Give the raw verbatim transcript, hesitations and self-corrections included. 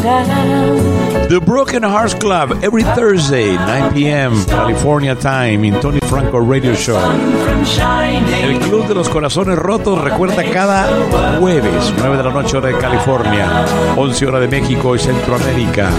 The Broken Hearts Club, every Thursday, nine p.m. California time, in Tony Franco Radio Show. El Club de los Corazones Rotos recuerda cada jueves, nueve de la noche hora de California, once hora de México y Centroamérica.